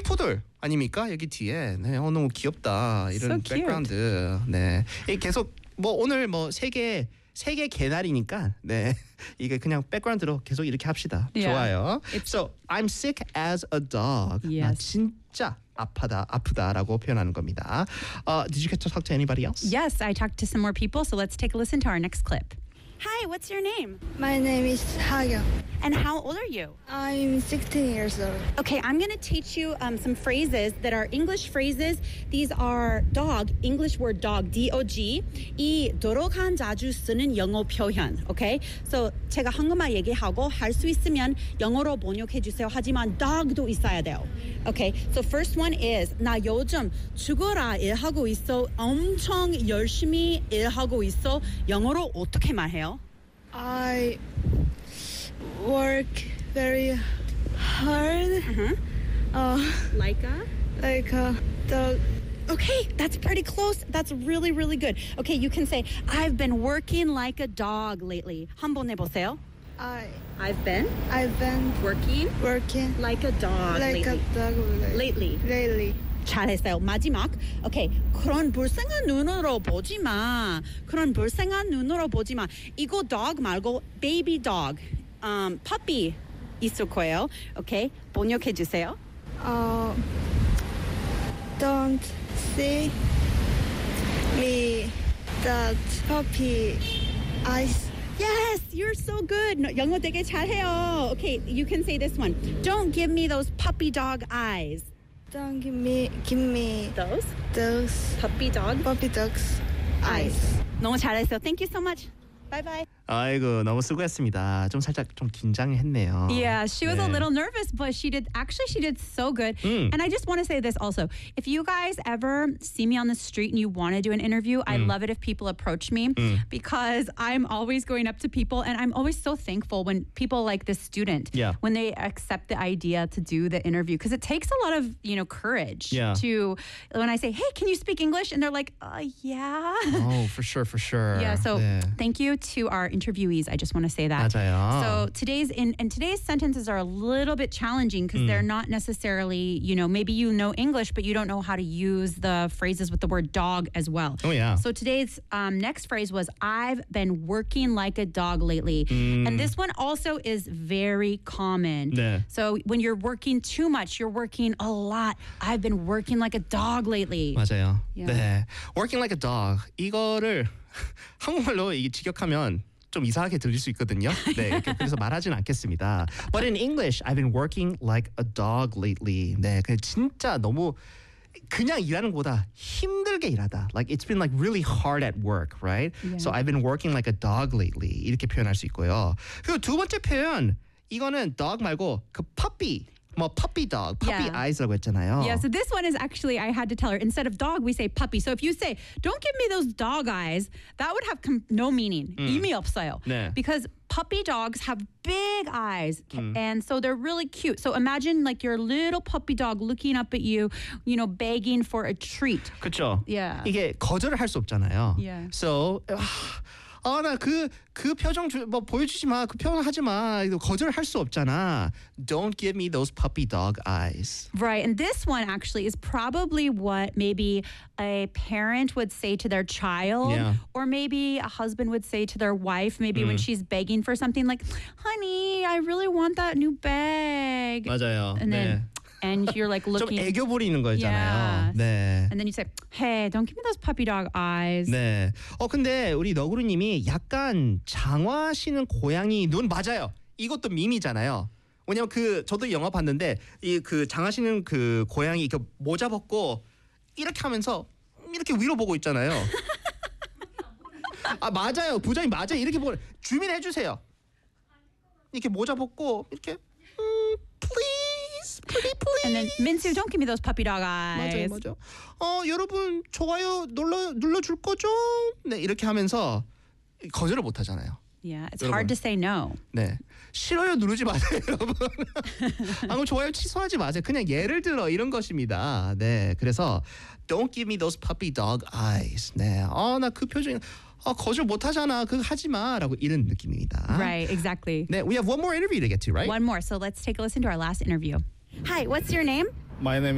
푸들 아닙니까? 여기 뒤에. 네, 너무 귀엽다. 이런 So cute. 백그라운드. 네, 계속 뭐 오늘 뭐 세계 개날이니까 네 이게 그냥 백그라운드로 계속 이렇게 합시다. Yeah. 좋아요. So I'm sick as a dog. 나 Yes. 진짜 아프다라고 표현하는 겁니다. Did you get to talk to anybody else? Yes, I talked to some more people, so let's take a listen to our next clip. Hi, what's your name? My name is Hayoung. And how old are you? I'm 16 years old. Okay, I'm going to teach you some phrases that are English phrases. These are dog, English word dog, D-O-G. 이 도로간 자주 쓰는 영어 표현, okay? So 제가 한국말 얘기하고 할 수 있으면 영어로 번역해 주세요. 하지만 dog도 있어야 돼요. Okay, so first one is 나 요즘 죽어라 일하고 있어. 엄청 열심히 일하고 있어. 영어로 어떻게 말해요? I work very hard. Like a? Like a dog. Okay, that's pretty close. That's really, really good. Okay, you can say, I've been working like a dog lately. 한번 해보세요. I've been working working like a dog like lately. a dog Lately. lately. 잘했어요. 마지막. Okay, 그런 불쌍한 눈으로 보지 마. 그런 불쌍한 눈으로 보지 마. 이거 dog 말고 baby dog, puppy 있을 거예요. Okay, 번역해 주세요. Don't see me that puppy eyes. Yes, you're so good. No, 영어 되게 잘해요. Okay, you can say this one. Don't give me those puppy dog eyes. Don't give me Those puppy dog puppy dogs eyes. 너무 잘했어요. Thank you so much. Bye bye. 아이고 너무 수고했습니다. 좀 살짝 좀 긴장했네요. Yeah, she was a 네. little nervous, but she did so good. And I just want to say this also. If you guys ever see me on the street and you want to do an interview, I love it if people approach me because I'm always going up to people and I'm always so thankful when people like this student, Yeah. when they accept the idea to do the interview because it takes a lot of, courage Yeah. to when I say, "Hey, can you speak English?" and they're like, yeah. Oh, for sure. Yeah, so 네. thank you to our interviewees. I just want to say that. 맞아요. So today's sentences are a little bit challenging because they're not necessarily, maybe you know English, but you don't know how to use the phrases with the word dog as well. Oh, yeah. So today's next phrase was, I've been working like a dog lately. And this one also is very common. 네. So when you're working too much, you're working a lot. I've been working like a dog lately. 맞아요. Yeah. 네. Working like a dog. 이거를 한국말로 이게 직역하면 좀 이상하게 들릴 수 있거든요. 네, 그래서 말하진 않겠습니다. But in English, I've been working like a dog lately. 네, 그 진짜 너무 그냥 일하는 것보다 힘들게 일하다. Like it's been like really hard at work, right? Yeah. So I've been working like a dog lately. 이렇게 표현할 수 있고요. 그리고 두 번째 표현, 이거는 dog 말고 그 puppy. puppy dog, puppy Yeah. eyes라고 했잖아요. Yeah, so this one is actually, I had to tell her, instead of dog, we say puppy. So if you say, don't give me those dog eyes, that would have no meaning. 의미 없어요. 네. Because puppy dogs have big eyes, and so they're really cute. So imagine like your little puppy dog looking up at you, begging for a treat. 그렇죠. Yeah. 이게 거절을 할 수 없잖아요. Yeah. So 나 그 표정 보여주지 마. 그 표정 하지 마. 이거 거절할 수 없잖아. Don't give me those puppy dog eyes. Right, and this one actually is probably what maybe a parent would say to their child, Yeah. or maybe a husband would say to their wife, maybe when she's begging for something like, honey, I really want that new bag. 맞아요. And then, and you're like 좀 looking. 애교 부리는 거잖아요. Yeah. 네. And then you say, hey, don't give me those puppy dog eyes. 네. 근데 우리 너구리님이 약간 장화시는 고양이 눈 맞아요. 이것도 밈이잖아요. 왜냐면 저도 영화 봤는데 이 그 장화시는 그 고양이 그 모자 벗고 이렇게 하면서 이렇게 위로 보고 있잖아요. 맞아요. 부장님 맞아요. 이렇게 보고 주민 해주세요. 이렇게 모자 벗고 이렇게 please, pretty please. And then, Minsu, don't give me those puppy dog eyes. 맞아요. 여러분 좋아요 눌러줄 거죠? 네, 이렇게 하면서 거절을 못 하잖아요. Yeah, it's 여러분. hard to say no. 네, 싫어요 누르지 마세요, 여러분. 그럼 좋아요 취소하지 마세요. 그냥 예를 들어 이런 것입니다. 네, 그래서 don't give me those puppy dog eyes. 네, 나 그 표정. 거절 못 하잖아. 그거 하지 마라고 이런 느낌입니다. Right, exactly. 네, we have one more interview to get to, right? One more. So let's take a listen to our last interview. Hi, what's your name? My name